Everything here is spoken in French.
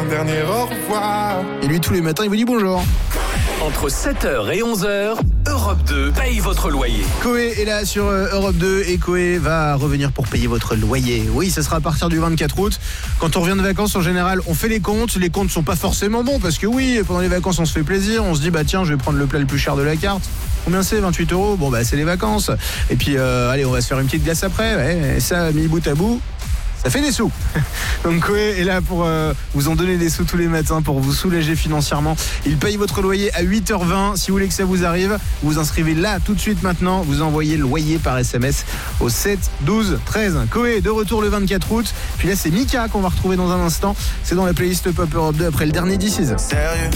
dernier au revoir. Et lui, tous les matins, il vous dit bonjour. Entre 7h et 11h, Europe 2 paye votre loyer. Koé est là sur Europe 2 et Koé va revenir pour payer votre loyer. Oui, ça sera à partir du 24 août. Quand on revient de vacances, en général, on fait les comptes. Les comptes sont pas forcément bons parce que oui, pendant les vacances, on se fait plaisir. On se dit, bah tiens, je vais prendre le plat le plus cher de la carte. Combien c'est? 28 €? Bon, bah c'est les vacances. Et puis, allez, on va se faire une petite glace après. Ouais, et ça, mis bout à bout, ça fait des sous. Donc Koé est là pour vous en donner des sous tous les matins pour vous soulager financièrement. Il paye votre loyer à 8h20. Si vous voulez que ça vous arrive, vous vous inscrivez là tout de suite maintenant. Vous envoyez le loyer par SMS au 7 12 13. Koé de retour le 24 août. Puis là c'est Mika qu'on va retrouver dans un instant. C'est dans la playlist Pop Europe 2 après le dernier This Is. Sérieux,